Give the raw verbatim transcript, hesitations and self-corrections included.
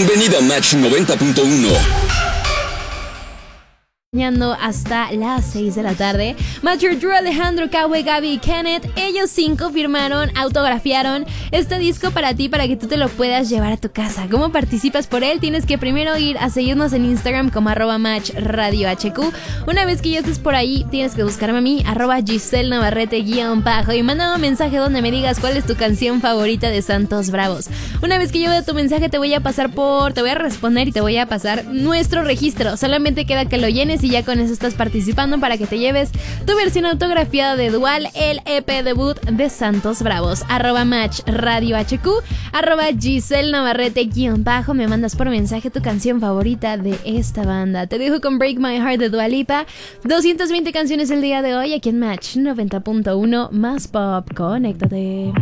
Bienvenido a Match noventa punto uno. Hasta las seis de la tarde. Macher, Drew, Alejandro, Kawe, Gaby y Kenneth, ellos cinco firmaron, autografiaron este disco para ti, para que tú te lo puedas llevar a tu casa. ¿Cómo participas por él? Tienes que primero ir a seguirnos en Instagram como arroba Match Radio H Q. Una vez que ya estés por ahí, tienes que buscarme a mí, arroba Giselle Navarrete guión bajo, y manda un mensaje donde me digas cuál es tu canción favorita de Santos Bravos. Una vez que yo vea tu mensaje, te voy a pasar por, te voy a responder y te voy a pasar nuestro registro. Solamente queda que lo llenes y ya con eso estás participando para que te lleves tu versión autografiada de Dual, el E P debut de Santos Bravos. Arroba Match Radio H Q, arroba Giselle Navarrete guión bajo, me mandas por mensaje tu canción favorita de esta banda. Te dejo con Break My Heart de Dua Lipa. doscientas veinte canciones el día de hoy aquí en Match noventa punto uno, más pop. Conéctate.